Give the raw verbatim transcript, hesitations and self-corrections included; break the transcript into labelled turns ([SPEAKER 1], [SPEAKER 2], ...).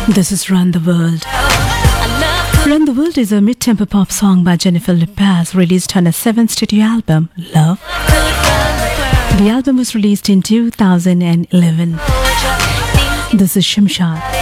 [SPEAKER 1] This is Run the World. Run the World is a mid-tempo pop song by Jennifer Lopez, released on her seventh studio album, Love. The album was released in two thousand eleven. This is Shamshad.